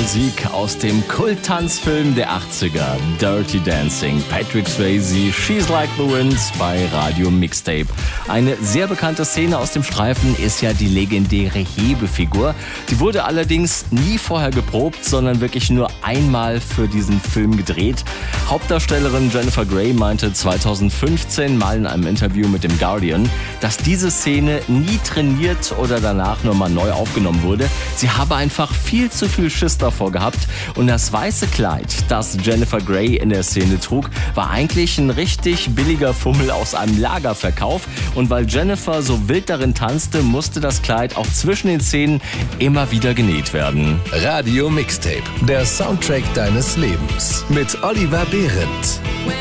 Musik aus dem Kult-Tanzfilm der 80er, Dirty Dancing. Patrick Swayze, She's Like the Wind bei Radio Mixtape. Eine sehr bekannte Szene aus dem Streifen ist ja die legendäre Hebefigur. Die wurde allerdings nie vorher geprobt, sondern wirklich nur einmal für diesen Film gedreht. Hauptdarstellerin Jennifer Grey meinte 2015 mal in einem Interview mit dem Guardian, dass diese Szene nie trainiert oder danach nochmal neu aufgenommen wurde. Sie habe einfach viel zu viel Schiss davor gehabt und das weiße Kleid, das Jennifer Grey in der Szene trug, war eigentlich ein richtig billiger Fummel aus einem Lagerverkauf und weil Jennifer so wild darin tanzte, musste das Kleid auch zwischen den Szenen immer wieder genäht werden. Radio Mixtape, der Soundtrack deines Lebens mit Oliver Behrendt.